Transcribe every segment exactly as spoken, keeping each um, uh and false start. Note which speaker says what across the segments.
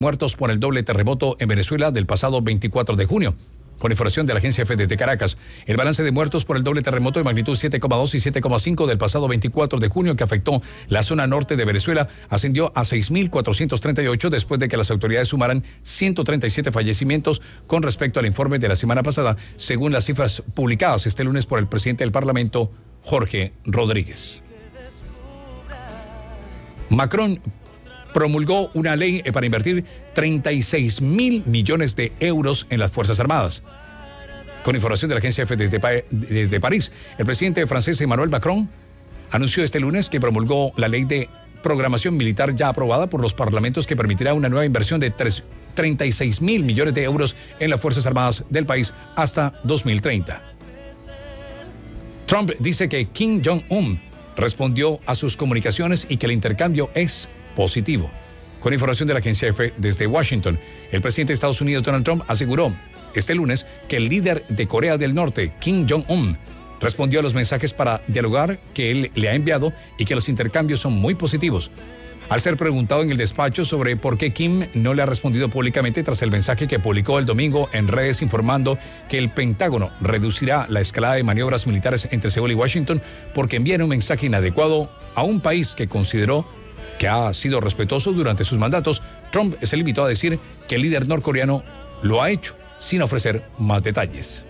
Speaker 1: muertos por el doble terremoto en Venezuela del pasado veinticuatro de junio. Con información de la agencia F desde Caracas, el balance de muertos por el doble terremoto de magnitud siete coma dos y siete coma cinco del pasado veinticuatro de junio que afectó la zona norte de Venezuela ascendió a seis mil cuatrocientos treinta y ocho después de que las autoridades sumaran ciento treinta y siete fallecimientos con respecto al informe de la semana pasada, según las cifras publicadas este lunes por el presidente del Parlamento, Jorge Rodríguez. Macron promulgó una ley para invertir treinta y seis mil millones de euros en las Fuerzas Armadas. Con información de la agencia F desde, pa- desde París, el presidente francés Emmanuel Macron anunció este lunes que promulgó la ley de programación militar ya aprobada por los parlamentos que permitirá una nueva inversión de treinta y seis mil millones de euros en las Fuerzas Armadas del país hasta dos mil treinta. Trump dice que Kim Jong-un respondió a sus comunicaciones y que el intercambio es positivo. Con información de la agencia F desde Washington, el presidente de Estados Unidos, Donald Trump, aseguró este lunes que el líder de Corea del Norte, Kim Jong-un, respondió a los mensajes para dialogar que él le ha enviado y que los intercambios son muy positivos. Al ser preguntado en el despacho sobre por qué Kim no le ha respondido públicamente tras el mensaje que publicó el domingo en redes informando que el Pentágono reducirá la escalada de maniobras militares entre Seúl y Washington porque envían un mensaje inadecuado a un país que consideró que ha sido respetuoso durante sus mandatos, Trump se limitó a decir que el líder norcoreano lo ha hecho sin ofrecer más detalles.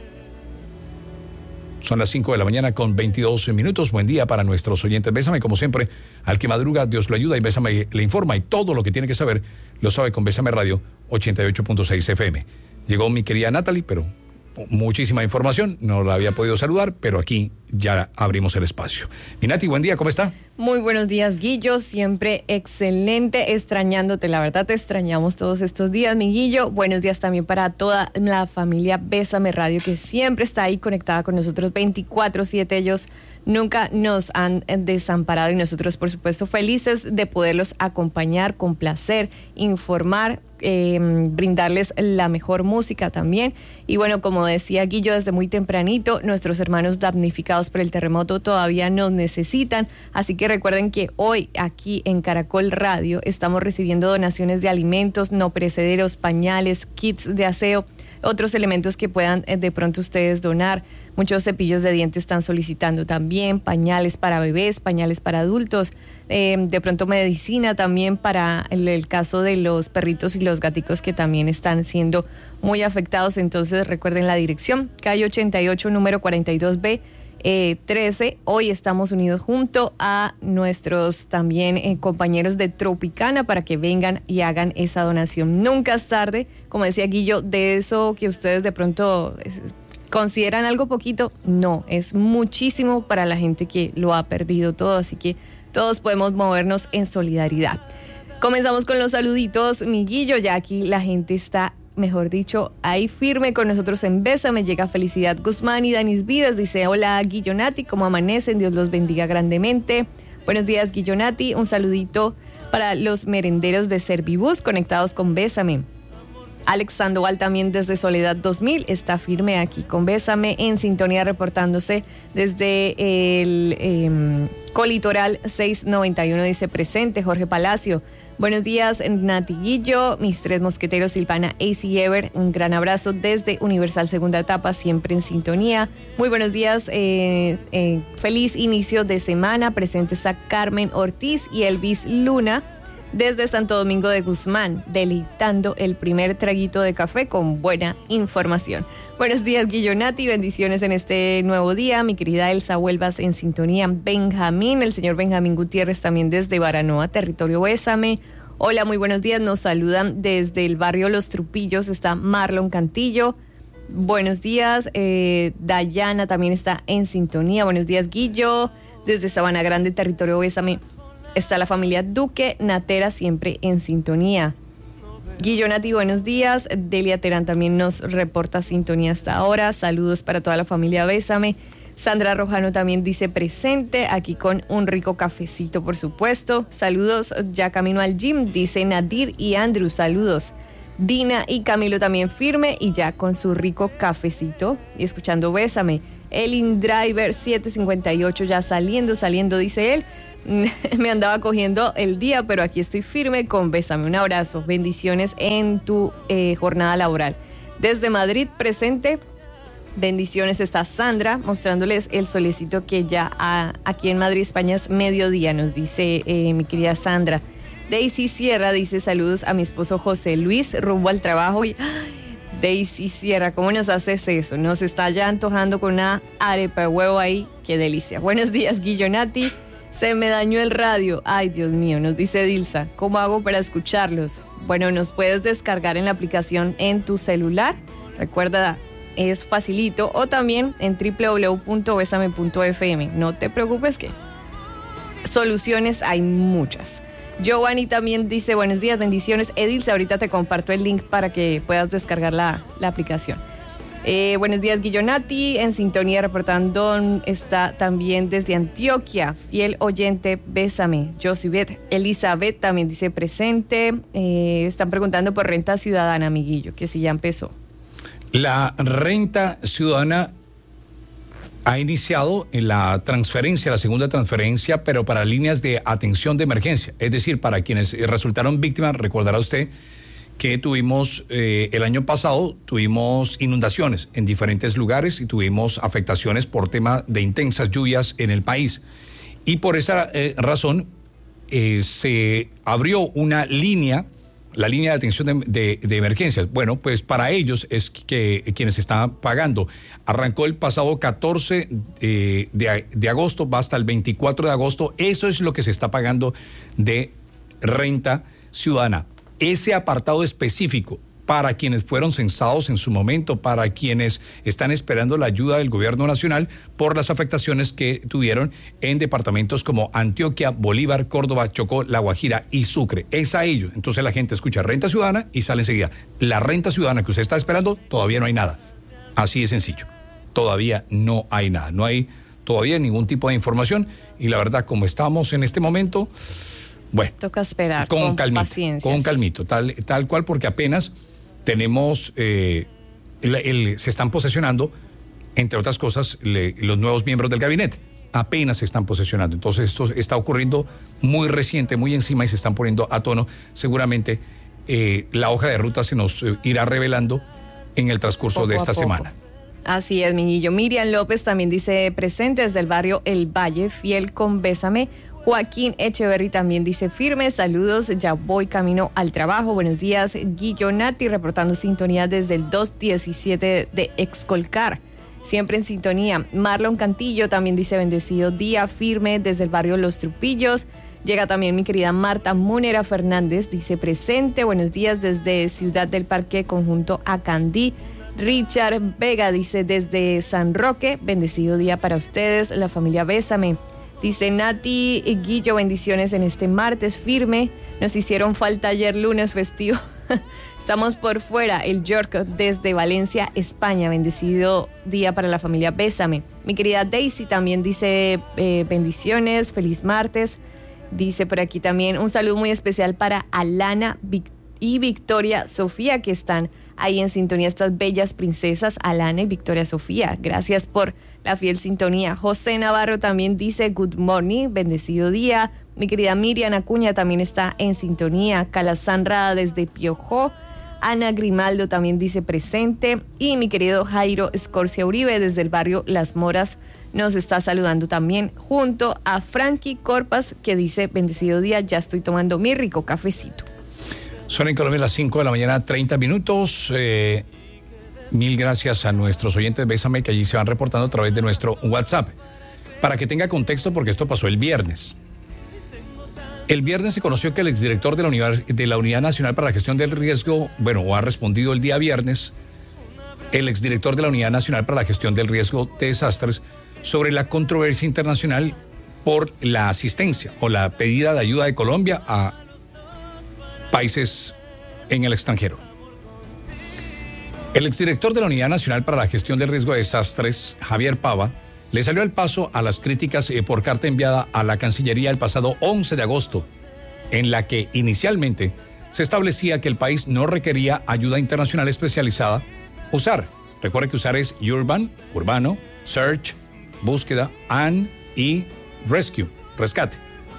Speaker 1: Son las cinco de la mañana con veintidós minutos. Buen día para nuestros oyentes. Bésame, como siempre, al que madruga, Dios lo ayuda y Bésame le informa y todo lo que tiene que saber lo sabe con Bésame Radio ochenta y ocho punto seis F M. Llegó mi querida Natalie, pero muchísima información, no la había podido saludar, pero aquí ya abrimos el espacio. Mi Nati, buen día, ¿cómo está?
Speaker 2: Muy buenos días, Guillo, siempre excelente, extrañándote, la verdad te extrañamos todos estos días, mi Guillo. Buenos días también para toda la familia Bésame Radio, que siempre está ahí conectada con nosotros veinticuatro siete, ellos nunca nos han desamparado y nosotros, por supuesto, felices de poderlos acompañar, complacer, informar, eh, brindarles la mejor música también. Y bueno, como decía Guillo, desde muy tempranito, nuestros hermanos damnificados por el terremoto todavía nos necesitan, así que recuerden que hoy aquí en Caracol Radio estamos recibiendo donaciones de alimentos no perecederos, pañales, kits de aseo, otros elementos que puedan eh, de pronto ustedes donar. Muchos cepillos de dientes están solicitando también, pañales para bebés, pañales para adultos, eh, de pronto medicina también para el, el caso de los perritos y los gaticos que también están siendo muy afectados. Entonces recuerden la dirección, calle ochenta y ocho, número cuarenta y dos B, eh, trece. Hoy estamos unidos junto a nuestros también eh, compañeros de Tropicana para que vengan y hagan esa donación. Nunca es tarde, como decía Guillo, de eso que ustedes de pronto consideran algo poquito, no, es muchísimo para la gente que lo ha perdido todo, así que todos podemos movernos en solidaridad. Comenzamos con los saluditos, mi Guillo, ya aquí la gente está, mejor dicho, ahí firme con nosotros en Bésame. Llega Felicidad Guzmán y Danis Vidas, dice: hola Guillo Nati, ¿cómo amanecen? Dios los bendiga grandemente. Buenos días, Guillo Nati, un saludito para los merenderos de Servibus conectados con Bésame. Alex Sandoval también desde Soledad dos mil está firme aquí con Bésame, en sintonía, reportándose desde el eh, Colitoral seiscientos noventa y uno, dice presente. Jorge Palacio: buenos días, Nati, Guillo, mis tres mosqueteros, Silvana, A C Ever, un gran abrazo desde Universal Segunda Etapa, siempre en sintonía. Muy buenos días, eh, eh, feliz inicio de semana. Presente está Carmen Ortiz y Elvis Luna desde Santo Domingo de Guzmán, deleitando el primer traguito de café con buena información. Buenos días, Guillo Nati, bendiciones en este nuevo día. Mi querida Elsa Huelvas en sintonía. Benjamín, el señor Benjamín Gutiérrez también desde Baranoa, territorio Bésame. Hola, muy buenos días, nos saludan desde el barrio Los Trupillos, está Marlon Cantillo. Buenos días, eh, Dayana también está en sintonía. Buenos días, Guillo, desde Sabana Grande, territorio Bésame. Está la familia Duque Natera siempre en sintonía. Guillo Nati, buenos días. Delia Terán también nos reporta sintonía hasta ahora. Saludos para toda la familia Bésame. Sandra Rojano también dice presente, aquí con un rico cafecito, por supuesto. Saludos, ya camino al gym, dice Nadir y Andrew, saludos. Dina y Camilo también firme y ya con su rico cafecito y escuchando Bésame. El InDriver siete cincuenta y ocho ya saliendo, saliendo, dice él. Me andaba cogiendo el día, pero aquí estoy firme con Bésame. Un abrazo, bendiciones en tu eh, jornada laboral. Desde Madrid, presente, bendiciones. Está Sandra mostrándoles el solecito que ya a, aquí en Madrid, España es mediodía, nos dice eh, mi querida Sandra. Daisy Sierra dice saludos a mi esposo José Luis, rumbo al trabajo. Y Daisy Sierra, ¿cómo nos haces eso? Nos está ya antojando con una arepa de huevo ahí. Qué delicia. Buenos días, Guillonati. Se me dañó el radio. Ay, Dios mío, nos dice Dilsa. ¿Cómo hago para escucharlos? Bueno, nos puedes descargar en la aplicación en tu celular. Recuerda, es facilito. O también en doble u doble u doble u punto besame punto efe eme. No te preocupes que soluciones hay muchas. Giovanni también dice, buenos días, bendiciones. Edilsa, ahorita te comparto el link para que puedas descargar la, la aplicación. Eh, buenos días, Guillonati, en sintonía reportando, está también desde Antioquia, fiel oyente, bésame. Josibet, Elizabeth también dice presente. Eh, están preguntando por renta ciudadana, amiguillo, que si ya empezó.
Speaker 1: La renta ciudadana ha iniciado en la transferencia, la segunda transferencia, pero para líneas de atención de emergencia. Es decir, para quienes resultaron víctimas, recordará usted que tuvimos, eh, el año pasado, tuvimos inundaciones en diferentes lugares y tuvimos afectaciones por tema de intensas lluvias en el país. Y por esa eh, razón eh, se abrió una línea, la línea de atención de, de, de emergencias. Bueno, pues para ellos es que, que quienes están pagando. Arrancó el pasado catorce eh, de, de agosto, va hasta el veinticuatro de agosto. Eso es lo que se está pagando de renta ciudadana. Ese apartado específico para quienes fueron censados en su momento, para quienes están esperando la ayuda del gobierno nacional por las afectaciones que tuvieron en departamentos como Antioquia, Bolívar, Córdoba, Chocó, La Guajira y Sucre. Es a ellos. Entonces la gente escucha renta ciudadana y sale enseguida. La renta ciudadana que usted está esperando, todavía no hay nada. Así de sencillo. Todavía no hay nada. No hay todavía ningún tipo de información y la verdad, como estamos en este momento, bueno,
Speaker 2: toca esperar
Speaker 1: con,
Speaker 2: con
Speaker 1: calmito,
Speaker 2: paciencia.
Speaker 1: Con calmito, tal, tal cual, porque apenas tenemos, eh, el, el, se están posesionando, entre otras cosas, le, los nuevos miembros del gabinete. Apenas se están posesionando. Entonces esto está ocurriendo muy reciente, muy encima y se están poniendo a tono. Seguramente eh, la hoja de ruta se nos eh, irá revelando en el transcurso
Speaker 2: poco
Speaker 1: de esta
Speaker 2: poco.
Speaker 1: semana.
Speaker 2: Así es, mi niño. Miriam López también dice presente desde el barrio El Valle, fiel con Bésame. Joaquín Echeverry también dice firme, saludos, ya voy camino al trabajo. Buenos días, Guillonati, reportando sintonía desde el doscientos diecisiete de Excolcar, siempre en sintonía. Marlon Cantillo también dice bendecido día, firme desde el barrio Los Trupillos. Llega también mi querida Marta Múnera Fernández, dice presente, buenos días desde Ciudad del Parque, conjunto Acandí. Richard Vega dice desde San Roque, bendecido día para ustedes, la familia Bésame. Dice Nati y Guillo, bendiciones en este martes firme. Nos hicieron falta ayer lunes festivo. Estamos por fuera. El York desde Valencia, España. Bendecido día para la familia Bésame. Mi querida Daisy también dice eh, bendiciones, feliz martes. Dice por aquí también un saludo muy especial para Alana Vic- y Victoria Sofía, que están ahí en sintonía, estas bellas princesas, Alana y Victoria Sofía. Gracias por la fiel sintonía. José Navarro también dice good morning, bendecido día. Mi querida Miriam Acuña también está en sintonía. Calazán desde Piojó. Ana Grimaldo también dice presente. Y mi querido Jairo Escorcia Uribe desde el barrio Las Moras nos está saludando también, junto a Frankie Corpas, que dice bendecido día, ya estoy tomando mi rico cafecito.
Speaker 1: Son en Colombia las cinco de la mañana, treinta minutos. Eh, mil gracias a nuestros oyentes Bésame que allí se van reportando a través de nuestro WhatsApp. Para que tenga contexto, porque esto pasó el viernes. El viernes se conoció que el exdirector de la Unidad, de la Unidad Nacional para la Gestión del Riesgo, bueno, o ha respondido el día viernes, el exdirector de la Unidad Nacional para la Gestión del Riesgo de Desastres, sobre la controversia internacional por la asistencia o la pedida de ayuda de Colombia a países en el extranjero. El exdirector de la Unidad Nacional para la Gestión del Riesgo de Desastres, Javier Pava, le salió al paso a las críticas eh, por carta enviada a la Cancillería el pasado once de agosto, en la que inicialmente se establecía que el país no requería ayuda internacional especializada. USAR, recuerde que USAR es Urban, urbano, Search, búsqueda, and y Rescue, rescate.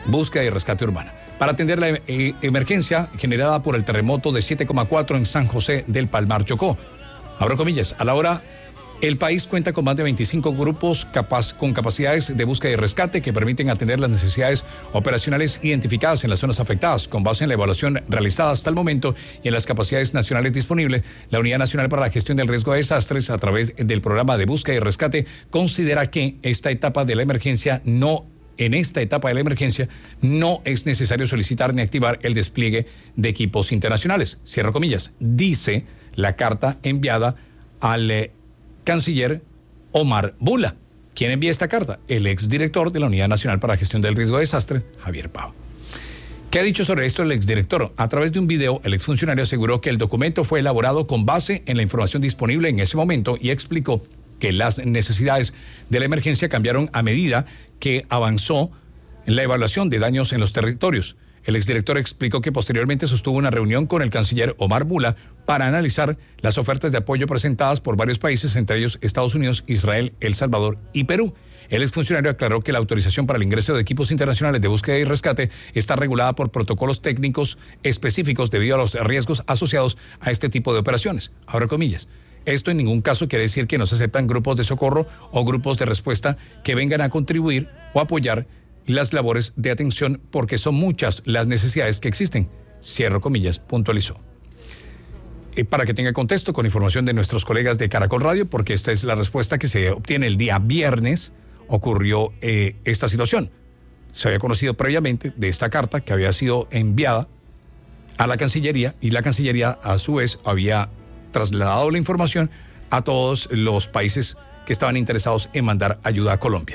Speaker 1: búsqueda y rescate urbana, para atender la eh, emergencia generada por el terremoto de siete coma cuatro en San José del Palmar, Chocó. Abro comillas, a la hora, el país cuenta con más de veinticinco grupos capaz, con capacidades de búsqueda y rescate que permiten atender las necesidades operacionales identificadas en las zonas afectadas. Con base en la evaluación realizada hasta el momento y en las capacidades nacionales disponibles, la Unidad Nacional para la Gestión del Riesgo de Desastres, a través del programa de búsqueda y rescate, considera que esta etapa de la emergencia no En esta etapa de la emergencia no es necesario solicitar ni activar el despliegue de equipos internacionales. Cierro comillas. Dice la carta enviada al eh, canciller Omar Bula. ¿Quién envía esta carta? El exdirector de la Unidad Nacional para la Gestión del Riesgo de Desastre, Javier Pavo. ¿Qué ha dicho sobre esto el exdirector? A través de un video, el exfuncionario aseguró que el documento fue elaborado con base en la información disponible en ese momento y explicó que las necesidades de la emergencia cambiaron a medida que avanzó en la evaluación de daños en los territorios. El exdirector explicó que posteriormente sostuvo una reunión con el canciller Omar Bula para analizar las ofertas de apoyo presentadas por varios países, entre ellos Estados Unidos, Israel, El Salvador y Perú. El exfuncionario aclaró que la autorización para el ingreso de equipos internacionales de búsqueda y rescate está regulada por protocolos técnicos específicos debido a los riesgos asociados a este tipo de operaciones. Abro comillas. Esto en ningún caso quiere decir que no se aceptan grupos de socorro o grupos de respuesta que vengan a contribuir o apoyar las labores de atención, porque son muchas las necesidades que existen. Cierro comillas, puntualizó. Eh, para que tenga contexto, con información de nuestros colegas de Caracol Radio, porque esta es la respuesta que se obtiene el día viernes, ocurrió eh, esta situación. Se había conocido previamente de esta carta que había sido enviada a la Cancillería, y la Cancillería a su vez había trasladado la información a todos los países que estaban interesados en mandar ayuda a Colombia.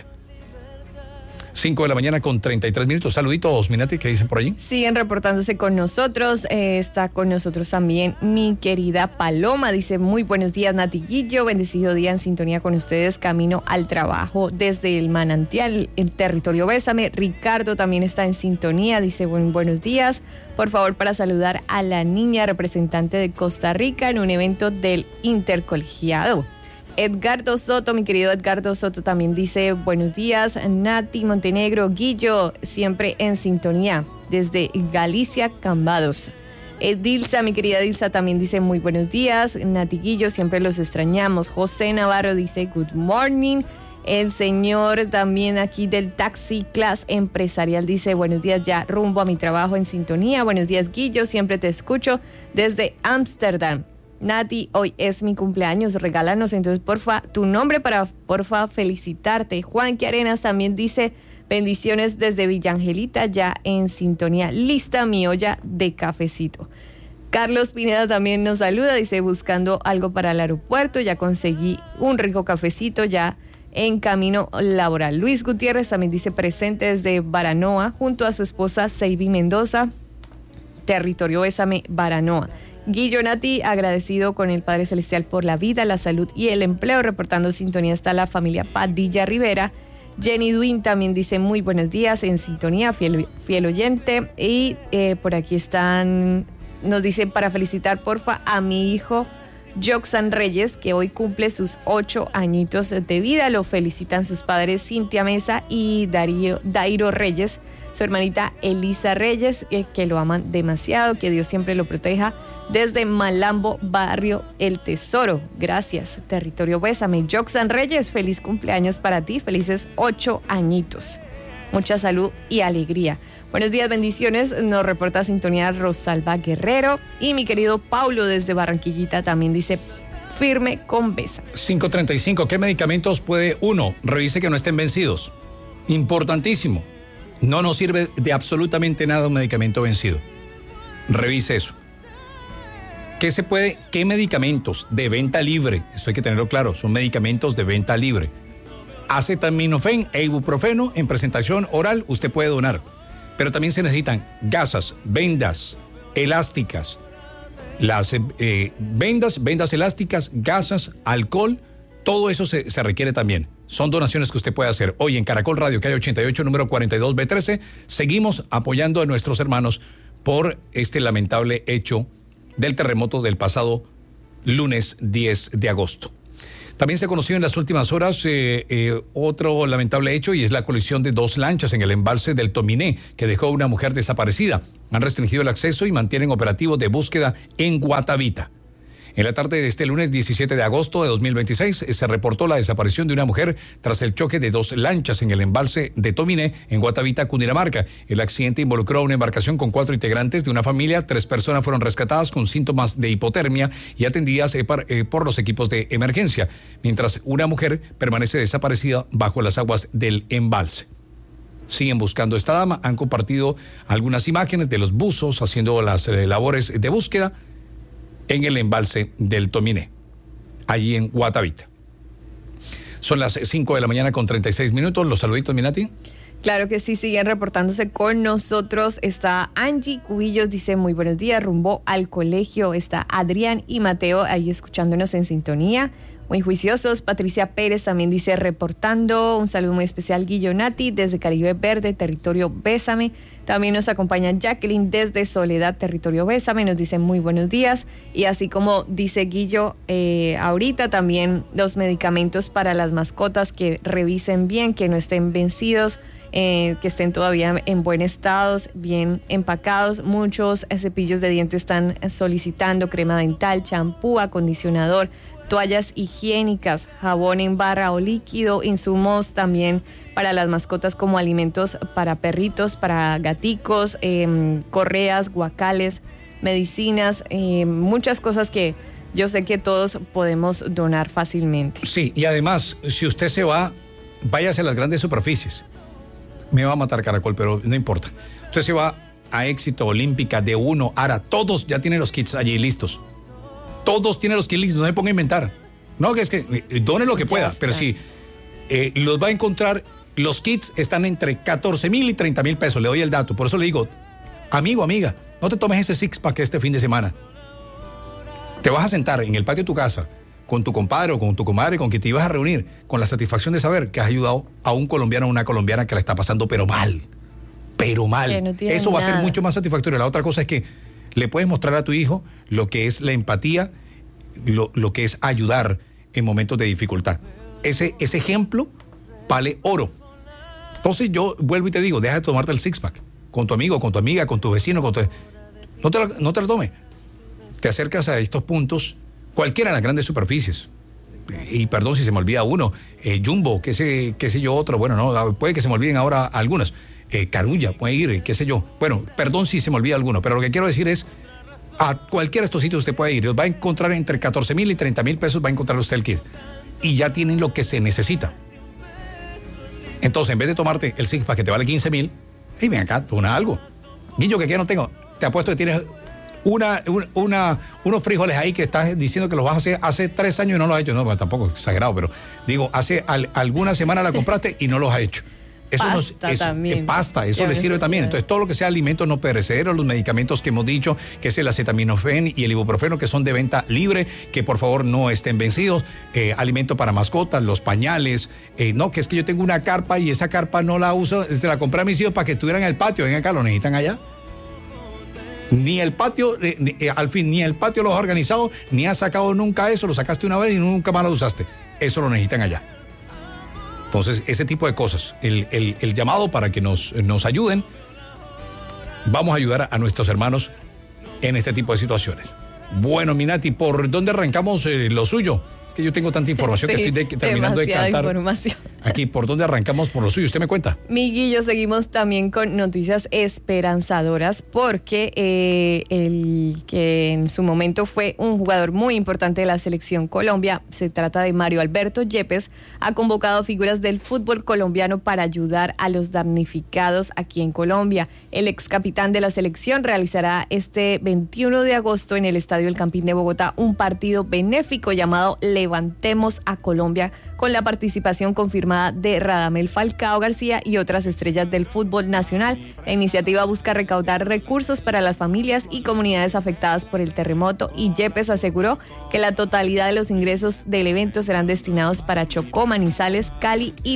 Speaker 1: cinco de la mañana con treinta y tres minutos. Saluditos, Minati, ¿qué dicen por allí?
Speaker 2: Siguen reportándose con nosotros. Eh, está con nosotros también mi querida Paloma. Dice, muy buenos días, Nati Guillo. Bendecido día en sintonía con ustedes. Camino al trabajo desde el manantial en territorio Bésame. Ricardo también está en sintonía. Dice, buen, buenos días. Por favor, para saludar a la niña representante de Costa Rica en un evento del Intercolegiado. Edgardo Soto, mi querido Edgardo Soto, también dice, buenos días, Nati, Montenegro, Guillo, siempre en sintonía, desde Galicia, Cambados. Edilsa, mi querida Edilsa, también dice, muy buenos días, Nati, Guillo, siempre los extrañamos. José Navarro dice, good morning. El señor también aquí del Taxi Class Empresarial dice, buenos días, ya rumbo a mi trabajo en sintonía. Buenos días, Guillo, siempre te escucho desde Ámsterdam. Nati, hoy es mi cumpleaños, regálanos entonces porfa tu nombre para porfa felicitarte. Juan Arenas también dice, bendiciones desde Villa Angelita, ya en sintonía, lista mi olla de cafecito. Carlos Pineda también nos saluda, dice, buscando algo para el aeropuerto, ya conseguí un rico cafecito, ya en camino laboral. Luis Gutiérrez también dice, presente desde Baranoa, junto a su esposa Seiby Mendoza, territorio Bésame, Baranoa. Guillo, Nati, agradecido con el Padre Celestial por la vida, la salud y el empleo. Reportando sintonía está la familia Padilla Rivera. Jenny Duin también dice, muy buenos días, en sintonía, fiel, fiel oyente. Y eh, por aquí están, nos dicen, para felicitar porfa a mi hijo Joxan Reyes, que hoy cumple sus ocho añitos de vida. Lo felicitan sus padres Cintia Mesa y Darío, Dairo Reyes, su hermanita Elisa Reyes, eh, que lo aman demasiado, que Dios siempre lo proteja. Desde Malambo, barrio El Tesoro. Gracias, territorio Bésame. Joxan Reyes, feliz cumpleaños para ti, felices ocho añitos. Mucha salud y alegría. Buenos días, bendiciones. Nos reporta sintonía Rosalba Guerrero. Y mi querido Paulo desde Barranquillita también dice, firme con Besa.
Speaker 1: cinco treinta y cinco, ¿qué medicamentos puede uno? Revise que no estén vencidos. Importantísimo. No nos sirve de absolutamente nada un medicamento vencido. Revise eso. ¿Qué se puede? ¿Qué medicamentos de venta libre? Esto hay que tenerlo claro, son medicamentos de venta libre. Acetaminofén e ibuprofeno en presentación oral usted puede donar, pero también se necesitan gasas, vendas, elásticas, las eh, vendas, vendas elásticas, gasas, alcohol, todo eso se, se requiere también. Son donaciones que usted puede hacer. Hoy en Caracol Radio, calle ochenta y ocho, número cuarenta y dos B trece, seguimos apoyando a nuestros hermanos por este lamentable hecho del terremoto del pasado lunes diez de agosto. También se conoció en las últimas horas eh, eh, otro lamentable hecho, y es la colisión de dos lanchas en el embalse del Tominé, que dejó a una mujer desaparecida. Han restringido el acceso y mantienen operativos de búsqueda en Guatavita. En la tarde de este lunes diecisiete de agosto de dos mil veintiséis se reportó la desaparición de una mujer tras el choque de dos lanchas en el embalse de Tominé, en Guatavita, Cundinamarca. El accidente involucró a una embarcación con cuatro integrantes de una familia. Tres personas fueron rescatadas con síntomas de hipotermia y atendidas eh, par, eh, por los equipos de emergencia, mientras una mujer permanece desaparecida bajo las aguas del embalse. Siguen buscando a esta dama. Han compartido algunas imágenes de los buzos haciendo las eh, labores de búsqueda en el embalse del Tominé, allí en Guatavita. Son las cinco de la mañana con treinta y seis minutos. Los saluditos, Minati.
Speaker 2: Claro que sí, siguen reportándose con nosotros. Está Angie Cubillos, dice muy buenos días, rumbo al colegio. Está Adrián y Mateo ahí escuchándonos en sintonía. Muy juiciosos. Patricia Pérez también dice reportando. Un saludo muy especial, Guillonati, desde Caribe Verde, territorio Bésame. También nos acompaña Jacqueline desde Soledad, territorio Bésame. Nos dice muy buenos días. Y así como dice Guillo eh, ahorita, también los medicamentos para las mascotas que revisen bien, que no estén vencidos, eh, que estén todavía en buen estado, bien empacados. Muchos cepillos de dientes están solicitando crema dental, champú, acondicionador, toallas higiénicas, jabón en barra o líquido, insumos también para las mascotas como alimentos para perritos, para gaticos, eh, correas, guacales, medicinas, eh, muchas cosas que yo sé que todos podemos donar fácilmente.
Speaker 1: Sí, y además, si usted se va, váyase a las grandes superficies. Me va a matar Caracol, pero no importa. Usted se va a Éxito, Olímpica, de Uno, Ara, todos ya tienen los kits allí listos. Todos tienen los kits listos, no se ponga a inventar. No, que es que eh, done lo que ya pueda, está. Pero si eh, los va a encontrar, los kits están entre catorce mil y treinta mil pesos, le doy el dato. Por eso le digo, amigo, amiga, no te tomes ese six pack este fin de semana. Te vas a sentar en el patio de tu casa con tu compadre o con tu comadre, con quien te ibas a reunir, con la satisfacción de saber que has ayudado a un colombiano o una colombiana que la está pasando pero mal, pero mal. No eso va nada. A ser mucho más satisfactorio. La otra cosa es que le puedes mostrar a tu hijo lo que es la empatía, lo, lo que es ayudar en momentos de dificultad. Ese, ese ejemplo vale oro. Entonces yo vuelvo y te digo, deja de tomarte el six-pack con tu amigo, con tu amiga, con tu vecino, con tu... No te, lo, no te lo tomes. Te acercas a estos puntos, cualquiera de las grandes superficies. Y perdón si se me olvida uno, eh, Jumbo, qué sé, qué sé yo otro, bueno, no, puede que se me olviden ahora algunos. Eh, Carulla, puede ir, qué sé yo. Bueno, perdón si se me olvida alguno, pero lo que quiero decir es, a cualquiera de estos sitios usted puede ir, los va a encontrar entre catorce mil y treinta mil pesos, va a encontrar usted el kit. Y ya tienen lo que se necesita. Entonces, en vez de tomarte el six pack que te vale quince mil, hey, ven acá, toma algo. Guillo, que aquí no tengo, te apuesto que tienes una, una, una, unos frijoles ahí que estás diciendo que los vas a hacer hace tres años y no los has hecho. No, bueno, tampoco exagerado, pero digo, hace al, alguna semana la compraste y no los has hecho. Eso
Speaker 2: pasta
Speaker 1: nos, eso,
Speaker 2: también.
Speaker 1: Eh, pasta, eso ya le sirve también. Entonces, todo lo que sea alimentos no perecederos, los medicamentos que hemos dicho, que es el acetaminofén y el ibuprofeno, que son de venta libre, que por favor no estén vencidos, eh, alimento para mascotas, los pañales, eh, no, que es que yo tengo una carpa y esa carpa no la uso, se la compré a mis hijos para que estuvieran en el patio, ven acá, lo necesitan allá. Ni el patio, eh, eh, al fin, ni el patio lo has organizado, ni has sacado nunca eso, lo sacaste una vez y nunca más lo usaste. Eso lo necesitan allá. Entonces, ese tipo de cosas, el, el, el llamado para que nos, nos ayuden, vamos a ayudar a nuestros hermanos en este tipo de situaciones. Bueno, Minati, ¿por dónde arrancamos eh, lo suyo? Es que yo tengo tanta información sí, que estoy de, terminando de cantar.
Speaker 2: Información.
Speaker 1: Aquí, ¿por dónde arrancamos por lo suyo? ¿Usted me cuenta?
Speaker 2: Miguillo, seguimos también con noticias esperanzadoras porque eh, el que en su momento fue un jugador muy importante de la selección Colombia, se trata de Mario Alberto Yepes, ha convocado figuras del fútbol colombiano para ayudar a los damnificados aquí en Colombia. El ex capitán de la selección realizará este veintiuno de agosto en el Estadio El Campín de Bogotá un partido benéfico llamado Levantemos a Colombia, con la participación confirmada de Radamel Falcao García y otras estrellas del fútbol nacional. La iniciativa busca recaudar recursos para las familias y comunidades afectadas por el terremoto, y Yepes aseguró que la totalidad de los ingresos del evento serán destinados para Chocó, Manizales, Cali y